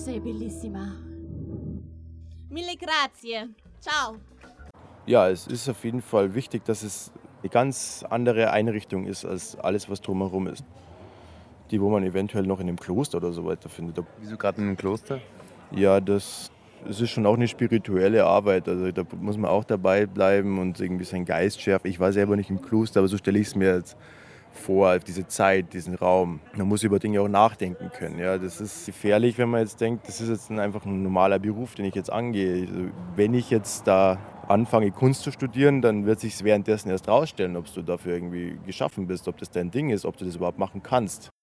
Sei bellissima. Mille grazie. Ciao. Ja, es ist auf jeden Fall wichtig, dass es eine ganz andere Einrichtung ist als alles, was drumherum ist. Die, wo man eventuell noch in einem Kloster oder so weiter findet. Wieso gerade in einem Kloster? Ja, es ist schon auch eine spirituelle Arbeit. Also da muss man auch dabei bleiben und irgendwie seinen Geist schärfen. Ich war selber nicht im Kloster, aber so stelle ich es mir jetzt vor, diese Zeit, diesen Raum. Man muss über Dinge auch nachdenken können. Ja, das ist gefährlich, wenn man jetzt denkt, das ist jetzt einfach ein normaler Beruf, den ich jetzt angehe. Also wenn ich jetzt da anfange, Kunst zu studieren, dann wird sich währenddessen erst rausstellen, ob du dafür irgendwie geschaffen bist, ob das dein Ding ist, ob du das überhaupt machen kannst.